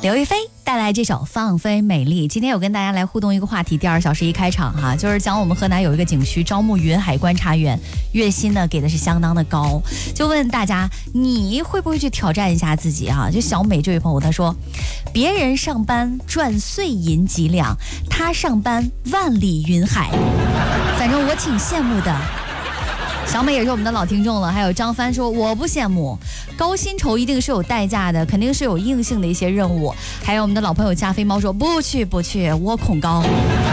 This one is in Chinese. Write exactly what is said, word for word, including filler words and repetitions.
刘亦菲带来这首《放飞美丽》。今天有跟大家来互动一个话题，第二小时一开场哈，就是讲我们河南有一个景区招募云海观察员，月薪呢给的是相当的高，就问大家你会不会去挑战一下自己啊？就小美这位朋友他说，别人上班赚碎银几两，他上班万里云海，反正我挺羡慕的。小美也是我们的老听众了，还有张帆说我不羡慕，高薪酬一定是有代价的，肯定是有硬性的一些任务。还有我们的老朋友加菲猫说不去不去，我恐高。